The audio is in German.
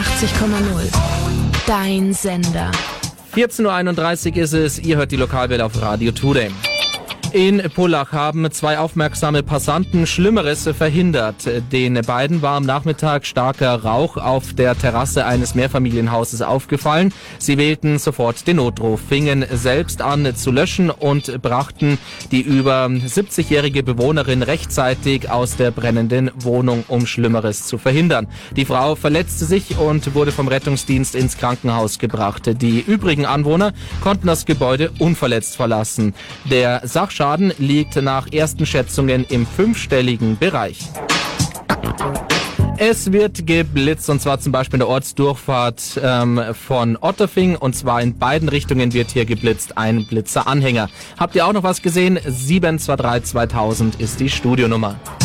88,0. Dein Sender. 14.31 Uhr ist es, ihr hört die Lokalwelle auf Radio Today. In Pullach haben 2 aufmerksame Passanten Schlimmeres verhindert. Den beiden war am Nachmittag starker Rauch auf der Terrasse eines Mehrfamilienhauses aufgefallen. Sie wählten sofort den Notruf, fingen selbst an zu löschen und brachten die über 70-jährige Bewohnerin rechtzeitig aus der brennenden Wohnung, um Schlimmeres zu verhindern. Die Frau verletzte sich und wurde vom Rettungsdienst ins Krankenhaus gebracht. Die übrigen Anwohner konnten das Gebäude unverletzt verlassen. Der Sachschaden liegt nach ersten Schätzungen im 5-stelligen Bereich. Es wird geblitzt, und zwar zum Beispiel in der Ortsdurchfahrt von Otterfing, und zwar in beiden Richtungen wird hier geblitzt, ein Blitzeranhänger. Habt ihr auch noch was gesehen? 723 2000 ist die Studionummer.